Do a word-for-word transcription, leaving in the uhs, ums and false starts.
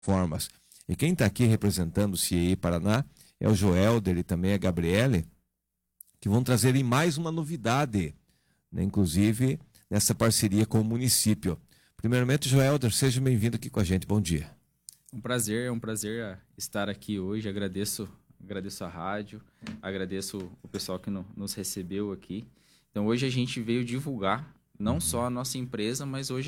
formas. E quem está aqui representando o C I E Paraná é o Joelder e também a Gabriele, que vão trazer mais uma novidade, né, inclusive nessa parceria com o município. Primeiramente, Joelder, seja bem-vindo aqui com a gente. Bom dia. Um prazer, é um prazer estar aqui hoje. Agradeço, agradeço a rádio, agradeço o pessoal que no, nos recebeu aqui. Então, hoje a gente veio divulgar não só a nossa empresa, mas hoje